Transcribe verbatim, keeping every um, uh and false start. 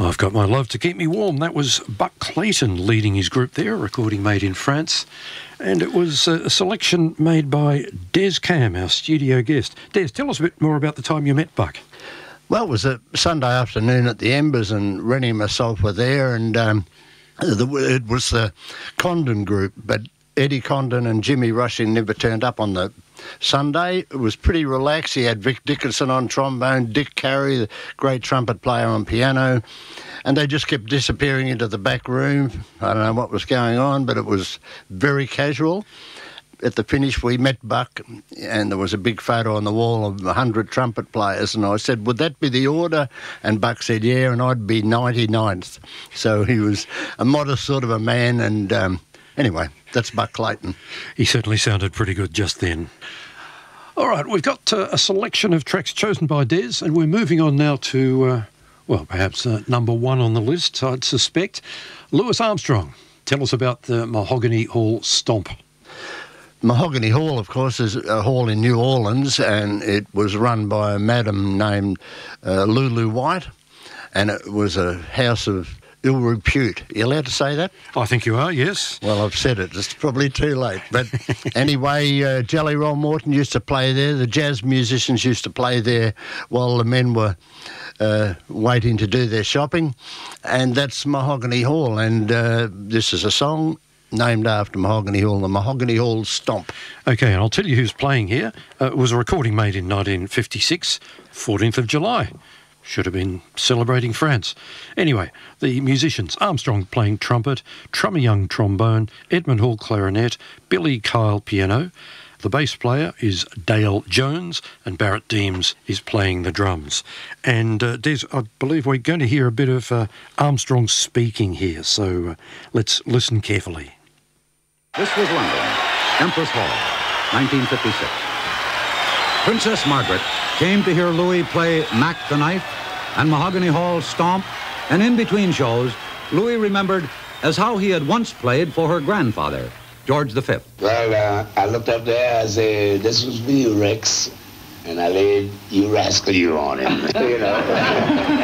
I've Got My Love to Keep Me Warm. That was Buck Clayton leading his group there, a recording made in France. And it was a selection made by Des Cam, our studio guest. Des, tell us a bit more about the time you met Buck. Well, it was a Sunday afternoon at the Embers, and Rennie and myself were there, and um, the, it was the Condon group, but Eddie Condon and Jimmy Rushing never turned up on the Sunday. It was pretty relaxed. He had Vic Dickinson on trombone, Dick Carey, the great trumpet player, on piano, and they just kept disappearing into the back room. I don't know what was going on, but it was very casual. At the finish, we met Buck, and there was a big photo on the wall of one hundred trumpet players, and I said, would that be the order? And Buck said, yeah, and I'd be ninety-ninth. So he was a modest sort of a man, and um, anyway, that's Buck Clayton. He certainly sounded pretty good just then. All right, we've got uh, a selection of tracks chosen by Des, and we're moving on now to, uh, well, perhaps uh, number one on the list, I'd suspect. Louis Armstrong, tell us about the Mahogany Hall Stomp. Mahogany Hall, of course, is a hall in New Orleans, and it was run by a madam named uh, Lulu White, and it was a house of ill repute. Are you allowed to say that? I think you are, yes. Well, I've said it. It's probably too late. But anyway, uh, Jelly Roll Morton used to play there. The jazz musicians used to play there while the men were uh, waiting to do their shopping. And that's Mahogany Hall. And uh, this is a song named after Mahogany Hall, the Mahogany Hall Stomp. OK, and I'll tell you who's playing here. Uh, it was a recording made in nineteen fifty-six, fourteenth of July. Should have been celebrating France. Anyway, the musicians: Armstrong playing trumpet, Trummer Young trombone, Edmund Hall clarinet, Billy Kyle piano. The bass player is Dale Jones, and Barrett Deems is playing the drums. And uh, Des, I believe we're going to hear a bit of uh, Armstrong speaking here, so uh, let's listen carefully. This was London, Empress Hall, nineteen fifty-six. Princess Margaret came to hear Louis play Mac the Knife and Mahogany Hall Stomp, and in between shows, Louis remembered as how he had once played for her grandfather, George the Fifth. Well, uh, I looked up there, I said, this was for you, Rex, and I laid you rascal you on him, you know.